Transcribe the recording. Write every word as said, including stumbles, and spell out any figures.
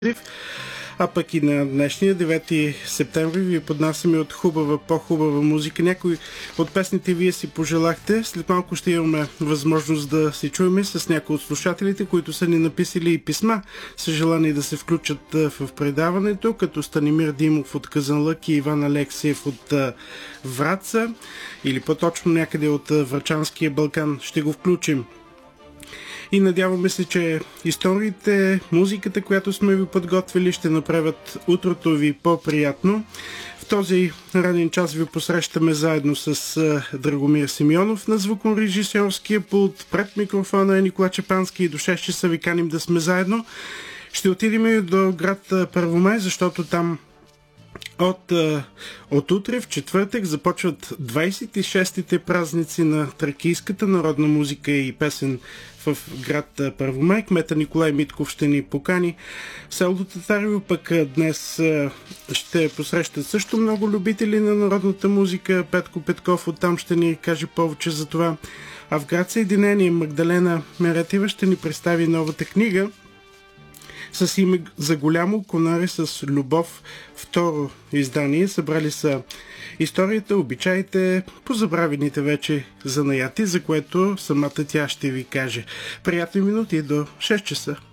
А пък и на днешния девети септември ви поднасяме от хубава, по-хубава музика. Някои от песните вие си пожелахте. След малко ще имаме възможност да се чуем с някои от слушателите, които са ни написали и писма с желание да се включат в предаването, като Станимир Димов от Казанлък и Иван Алексиев от Враца, или по-точно някъде от Врачанския Балкан. Ще го включим. И надяваме се, че историите, музиката, която сме ви подготвили, ще направят утрото ви по-приятно. В този ранен час ви посрещаме заедно с Драгомир Симеонов на звукорежисьорския пулт. Пред микрофона е Никола Чепански и до шест часа ви каним да сме заедно. Ще отидем до град Първомай, защото там От, от утре в четвъртък започват двайсет и шестите празници на тракийската народна музика и песен в град Първомай. Кмета Николай Митков ще ни покани. Селото Татарево пък днес ще посрещат също много любители на народната музика. Петко Петков оттам ще ни каже повече за това. А в град Съединение Магдалена Мератива ще ни представи новата книга с име "За голямо конаре с любов", второ издание. Събрали са историята, обичаите, позабравените вече занаяти, за което самата тя ще ви каже. Приятни минути до шест часа.